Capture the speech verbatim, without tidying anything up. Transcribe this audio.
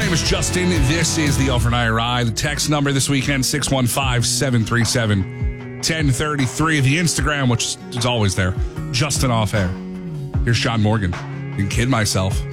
name is Justin. This is the Overnight Ride. The text number this weekend, six one five, seven three seven, one zero three three. The Instagram, which is always there, Justin Off Air. Here's Sean Morgan. I can kid myself.